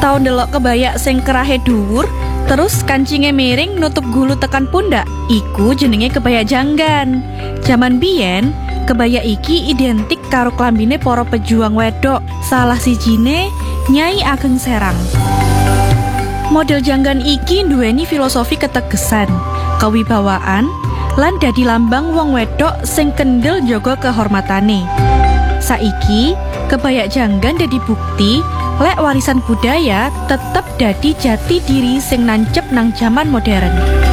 Tau ndelok kebaya sing kerahe dhuwur, terus kancinge miring nutup gulu tekan pundak? Iku jenenge kebaya janggan. Jaman biyen, kebaya iki identik karo klambine para pejuang wedok. Salah sijine Nyai Ageng Serang. Model janggan iki nduweni filosofi ketegesan, kewibawaan, lan dadi lambang wong wedok sing kendel njaga kehormatane. Saiki, kebaya janggan dadi bukti lek warisan budaya tetep dadi jati diri sing nancep nang jaman modern.